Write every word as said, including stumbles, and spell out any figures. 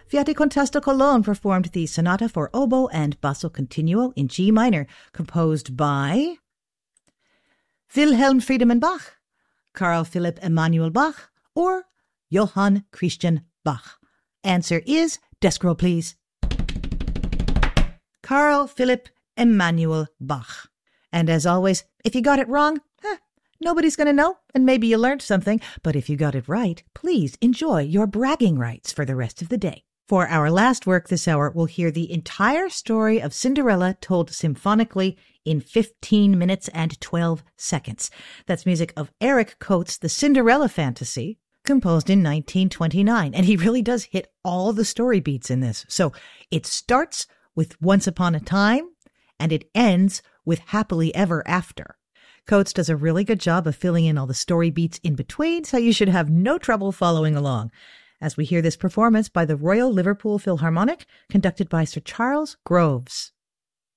Viate Contesta Colon performed the sonata for oboe and basso continuo in G minor, composed by Wilhelm Friedemann Bach, Carl Philipp Emanuel Bach, or Johann Christian Bach. Answer is, desk roll please, Carl Philipp Emanuel Bach. And as always, if you got it wrong, eh, nobody's going to know, and maybe you learned something. But if you got it right, please enjoy your bragging rights for the rest of the day. For our last work this hour, we'll hear the entire story of Cinderella told symphonically in fifteen minutes and twelve seconds. That's music of Eric Coates' The Cinderella Fantasy, composed in nineteen twenty-nine. And he really does hit all the story beats in this. So it starts with Once Upon a Time, and it ends with Happily Ever After. Coates does a really good job of filling in all the story beats in between, so you should have no trouble following along as we hear this performance by the Royal Liverpool Philharmonic, conducted by Sir Charles Groves.